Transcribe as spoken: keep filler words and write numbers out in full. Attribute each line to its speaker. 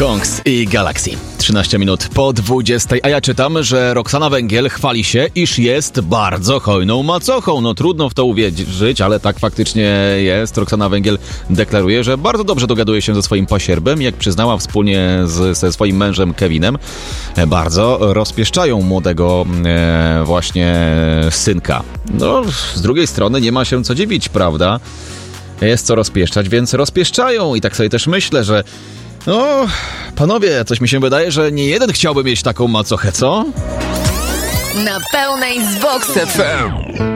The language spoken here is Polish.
Speaker 1: Kongs i Galaxy. trzynaście minut po dwudziestej, a ja czytam, że Roxana Węgiel chwali się, iż jest bardzo hojną macochą. No trudno w to uwierzyć, ale tak faktycznie jest. Roxana Węgiel deklaruje, że bardzo dobrze dogaduje się ze swoim pasierbem, jak przyznała wspólnie z, ze swoim mężem Kevinem. Bardzo rozpieszczają młodego e, właśnie synka. No, z drugiej strony nie ma się co dziwić, prawda? Jest co rozpieszczać, więc rozpieszczają i tak sobie też myślę, że no, panowie, coś mi się wydaje, że nie jeden chciałby mieć taką macochę, co?
Speaker 2: Na pełnej z Vox F M.